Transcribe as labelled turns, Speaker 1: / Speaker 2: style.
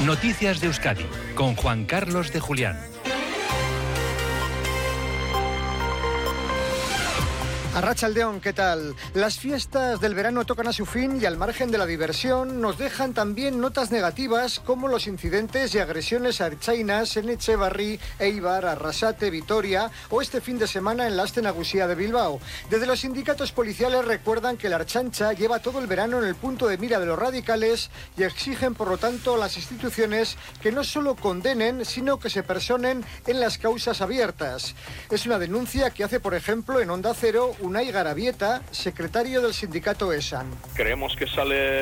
Speaker 1: Noticias de Euskadi con Juan Carlos de Julián.
Speaker 2: Arratsaldeon, ¿qué tal? Las fiestas del verano tocan a su fin y al margen de la diversión nos dejan también notas negativas como los incidentes y agresiones a ertzainas en Etxebarri, Eibar, Arrasate, Vitoria o este fin de semana en la Aste Nagusia de Bilbao. Desde los sindicatos policiales recuerdan que la Ertzaintza lleva todo el verano en el punto de mira de los radicales y exigen por lo tanto a las instituciones que no solo condenen, sino que se personen en las causas abiertas. Es una denuncia que hace, por ejemplo, en Onda Cero, Unai Garabieta, secretario del sindicato ESAN.
Speaker 3: Creemos que sale